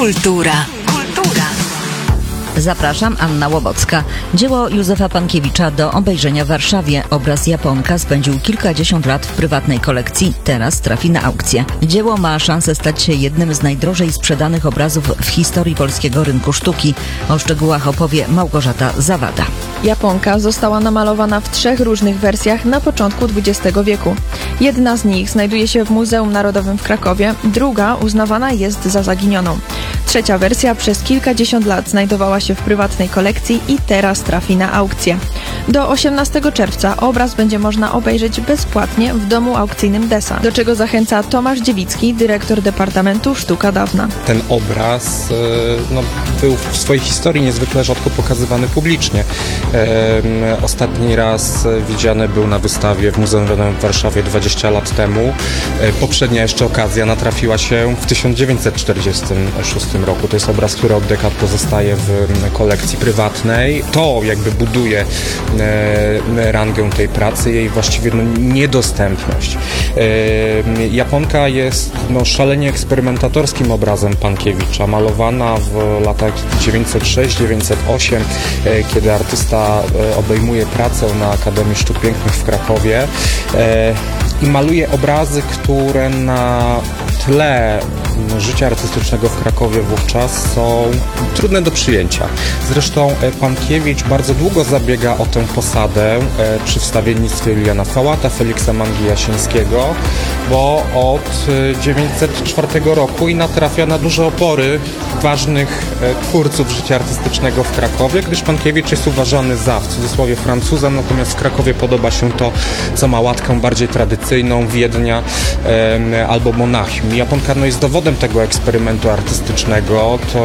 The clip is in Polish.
Kultura. Zapraszam, Anna Łobocka. Dzieło Józefa Pankiewicza do obejrzenia w Warszawie. Obraz Japonka spędził kilkadziesiąt lat w prywatnej kolekcji, teraz trafi na aukcję. Dzieło ma szansę stać się jednym z najdrożej sprzedanych obrazów w historii polskiego rynku sztuki. O szczegółach opowie Małgorzata Zawada. Japonka została namalowana w 3 różnych wersjach na początku XX wieku. Jedna z nich znajduje się w Muzeum Narodowym w Krakowie, druga uznawana jest za zaginioną. Trzecia wersja przez kilkadziesiąt lat znajdowała się w prywatnej kolekcji i teraz trafi na aukcję. Do 18 czerwca obraz będzie można obejrzeć bezpłatnie w domu aukcyjnym Desa, do czego zachęca Tomasz Dziewicki, dyrektor Departamentu Sztuka Dawna. Ten obraz był w swojej historii niezwykle rzadko pokazywany publicznie. Ostatni raz widziany był na wystawie w Muzeum Narodowym w Warszawie 20 lat temu. Poprzednia jeszcze okazja natrafiła się w 1946 roku. To jest obraz, który od dekad pozostaje w kolekcji prywatnej. To jakby buduje rangę tej pracy, jej właściwie niedostępność. Japonka jest szalenie eksperymentatorskim obrazem Pankiewicza, malowana w latach 906-908, kiedy artysta obejmuje pracę na Akademii Sztuk Pięknych w Krakowie i maluje obrazy, które na tle życia artystycznego w Krakowie wówczas są trudne do przyjęcia. Zresztą Pankiewicz bardzo długo zabiega o tę posadę przy wstawiennictwie Juliana Fałata, Feliksa Mangi-Jasińskiego, bo od 1904 roku i natrafia na duże opory ważnych twórców życia artystycznego w Krakowie, gdyż Pankiewicz jest uważany za, w cudzysłowie, Francuzem, natomiast w Krakowie podoba się to, co ma łatkę bardziej tradycyjną, Wiednia albo Monachium. Japonka jest dowodem tego eksperymentu artystycznego. To